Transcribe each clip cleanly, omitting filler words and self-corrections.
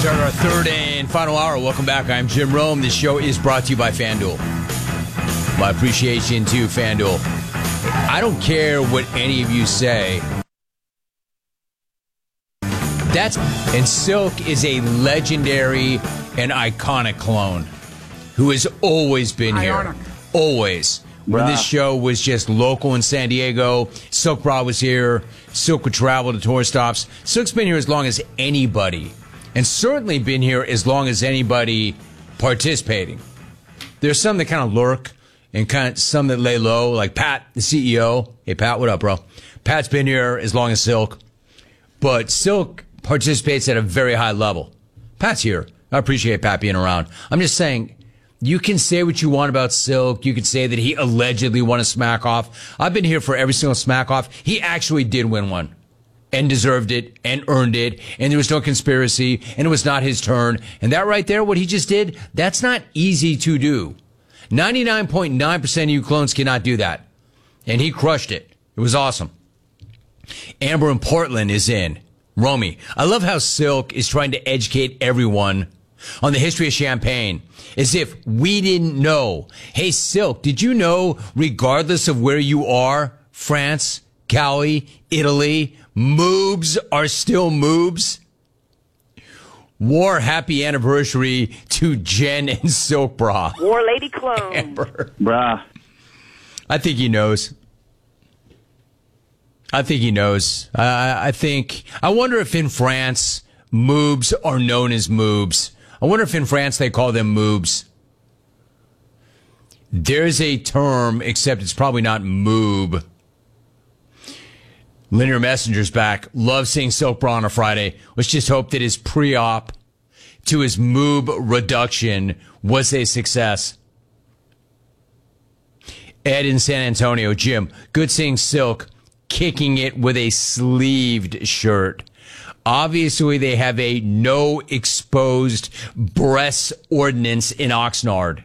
Start our third and final hour. Welcome back. I'm Jim Rome. This show is brought to you by FanDuel. My appreciation to FanDuel. I don't care what any of you say. And Silk is a legendary and iconic clone who has always been here. Always. When this show was just local in San Diego, Silk Bra was here. Silk would travel to tour stops. Silk's been here as long as anybody. And certainly been here as long as anybody participating. There's some that kind of lurk and kind of some that lay low, like Pat, the CEO. Hey, Pat, what up, bro? Pat's been here as long as Silk. But Silk participates at a very high level. Pat's here. I appreciate Pat being around. I'm just saying, you can say what you want about Silk. You can say that he allegedly won a smack off. I've been here for every single smack off. He actually did win one and deserved it and earned it. And there was no conspiracy and it was not his turn. And that right there, what he just did, that's not easy to do. 99.9% of you clones cannot do that. And he crushed it. It was awesome. Amber in Portland is in. Romy, I love how Silk is trying to educate everyone on the history of champagne, as if we didn't know. Hey, Silk, did you know, regardless of where you are, France, Cali, Italy, moobs are still moobs? War happy anniversary to Jen and Silk Bra. War Lady Clone. Amber. Bruh. I think he knows. I think he knows. I wonder if in France, moobs are known as moobs. I wonder if in France they call them moobs. There's a term, except it's probably not moob. Linear Messenger's back. Love seeing Silk Bra on a Friday. Let's just hope that his pre-op to his moob reduction was a success. Ed in San Antonio. Jim, good seeing Silk kicking it with a sleeved shirt. Obviously, they have a no exposed breasts ordinance in Oxnard.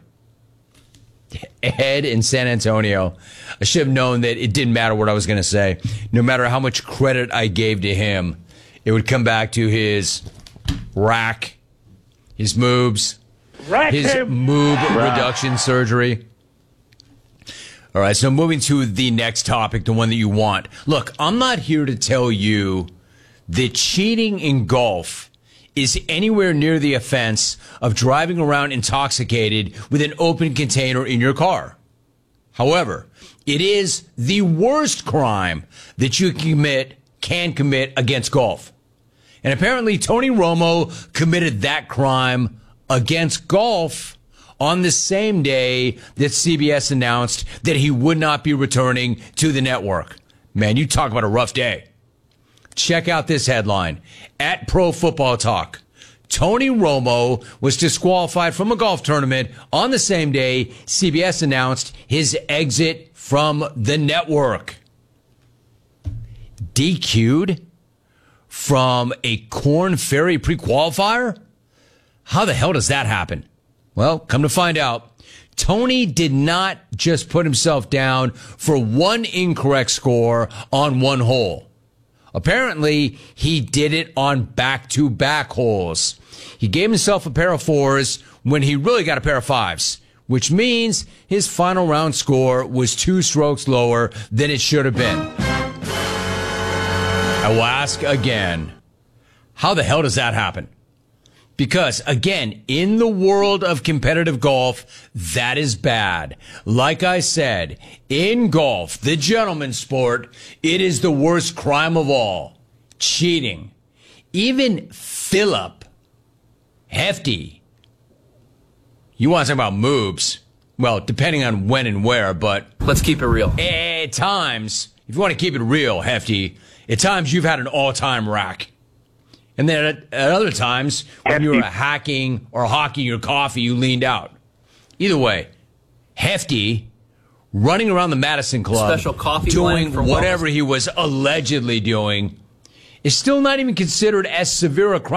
Ed in San Antonio. I should have known that it didn't matter what I was going to say. No matter how much credit I gave to him, it would come back to his rack, his moobs, his moob reduction surgery. All right, so moving to the next topic, the one that you want. Look, I'm not here to tell you that cheating in golf is anywhere near the offense of driving around intoxicated with an open container in your car. However, it is the worst crime that you can commit against golf. And apparently Tony Romo committed that crime against golf on the same day that CBS announced that he would not be returning to the network. Man, you talk about a rough day. Check out this headline. At Pro Football Talk, Tony Romo was disqualified from a golf tournament on the same day CBS announced his exit from the network. DQ'd from a Korn Ferry pre-qualifier? How the hell does that happen? Well, come to find out, Tony did not just put himself down for one incorrect score on one hole. Apparently, he did it on back-to-back holes. He gave himself a pair of fours when he really got a pair of fives, which means his final round score was 2 strokes lower than it should have been. I will ask again, how the hell does that happen? Because, again, in the world of competitive golf, that is bad. Like I said, in golf, the gentleman's sport, it is the worst crime of all. Cheating. Even Philip Hefty. You want to talk about moves? Well, depending on when and where, but... Let's keep it real. At times, if you want to keep it real, Hefty, at times you've had an all-time rack. And then at other times, when you were hacking or hawking your coffee, you leaned out. Either way, Hefty, running around the Madison Club, special coffee doing whatever wellness. he was allegedly doing, is still not even considered as severe a crime